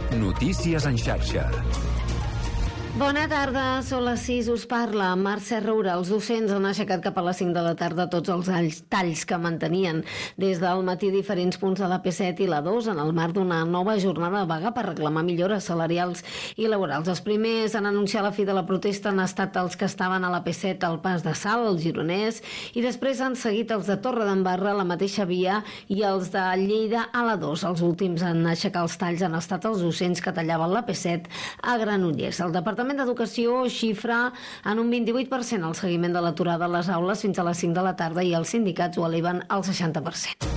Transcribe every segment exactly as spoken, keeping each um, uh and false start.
Notícies en xarxa. Bona tarda, són les sis, us parla Mercè Roura. Els docents han aixecat cap a les cinc de la tarda tots els talls que mantenien des del matí diferents punts de la P set i la dos en el marc d'una nova jornada de vaga per reclamar millores salarials i laborals. Els primers en anunciar la fi de la protesta han estat els que estaven a la P set al Pas de Salt, el Gironès, i després han seguit els de Torredembarra, la mateixa via, i els de Lleida a la dos. Els últims en aixecar els talls han estat els docents que tallaven la P set a Granollers. El Departament d'Educació xifra en un vint-i-vuit per cent el seguiment de l'aturada a les aules fins a les cinc de la tarda i els sindicats ho eleven al seixanta per cent.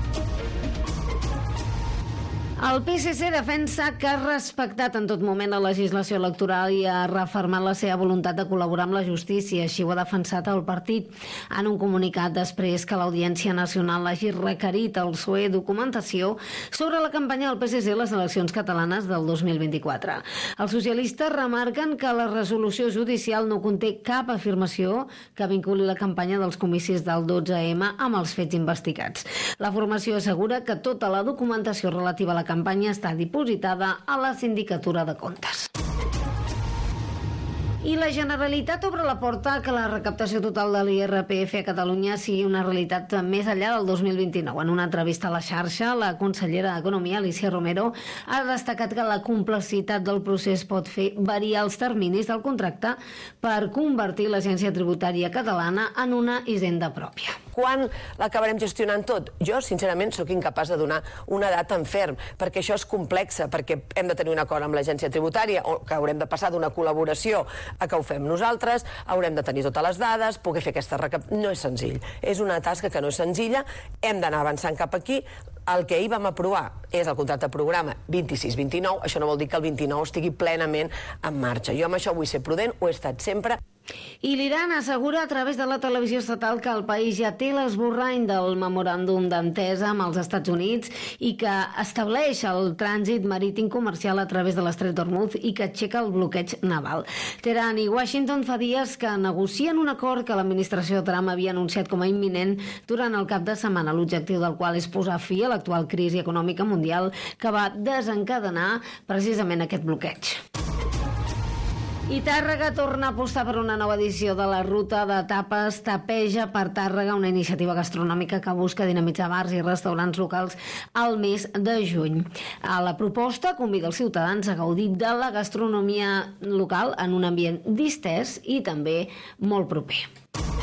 El P S C defensa que ha respectat en tot moment la legislació electoral i ha refermat la seva voluntat de col·laborar amb la justícia. Així ho ha defensat el partit en un comunicat després que l'Audiència Nacional hagi requerit al P S O E documentació sobre la campanya del P S C a les eleccions catalanes del dos mil vint-i-quatre. Els socialistes remarquen que la resolució judicial no conté cap afirmació que vinculi la campanya dels comicis del dotze eme amb els fets investigats. La formació assegura que tota la documentació relativa a la campanya està dipositada a la Sindicatura de Comptes. I la Generalitat obre la porta que la recaptació total de l'I R P F a Catalunya sigui una realitat més enllà del dos mil vint-i-nou. En una entrevista a la xarxa, la consellera d'Economia, Alícia Romero, ha destacat que la complexitat del procés pot fer variar els terminis del contracte per convertir l'Agència Tributària Catalana en una hisenda pròpia. Quan l'acabarem gestionant tot? Jo, sincerament, sóc incapaç de donar una data en ferm, perquè això és complexa, perquè hem de tenir un acord amb l'Agència Tributària, o que haurem de passar d'una col·laboració a que ho fem nosaltres, haurem de tenir totes les dades, poder fer aquesta recaptació. No és senzill. És una tasca que no és senzilla, hem d'anar avançant cap aquí. El que ahir vam aprovar és el contracte programa vint-i-sis vint-i-nou, això no vol dir que el vint-i-nou estigui plenament en marxa. Jo amb això vull ser prudent, ho he estat sempre. I l'Iran assegura a través de la televisió estatal que el país ja té l'esborrany del memoràndum d'entesa amb els Estats Units i que estableix el trànsit marítim comercial a través de l'estret d'Hormuz i que aixeca el bloqueig naval. Teheran i Washington fa dies que negocien un acord que l'administració de Trump havia anunciat com a imminent durant el cap de setmana, l'objectiu del qual és posar fi a l'actual crisi econòmica mundial que va desencadenar precisament aquest bloqueig. I Tàrrega torna a apostar per una nova edició de la ruta de tapes Tapeja per Tàrrega, una iniciativa gastronòmica que busca dinamitzar bars i restaurants locals al mes de juny. A la proposta convida els ciutadans a gaudir de la gastronomia local en un ambient distès i també molt proper.